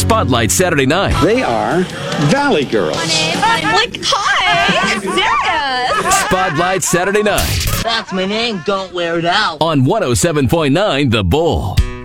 Spotlight Saturday night. They are Valley Girls. Like, hi! Serious! Spotlight Saturday night That's my name, don't wear it out. on 107.9 The Bull.